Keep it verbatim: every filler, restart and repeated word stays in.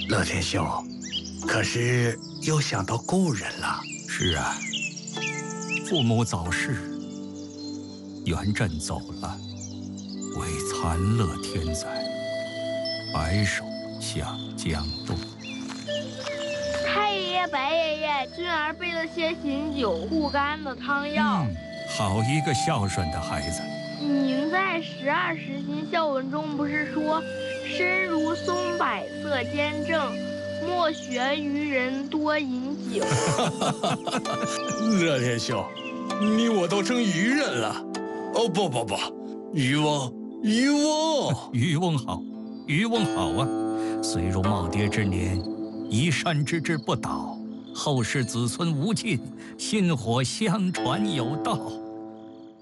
乐天兄，可是又想到故人了。 是啊，父母早逝，元稹走了，为残乐天灾，白首向江东。 太爷爷、白爷爷，君儿备了些醒酒护肝的汤药。 嗯，好一个孝顺的孩子。 您在十二时辰孝文中不是说，身如松柏色坚正，莫学于人多饮酒。 乐天兄，你我都成渔人了。哦不不不，渔翁，渔翁， 渔翁好，渔翁好啊！虽如耄耋之年，移山之志不倒，后世子孙无尽，薪火相传有道。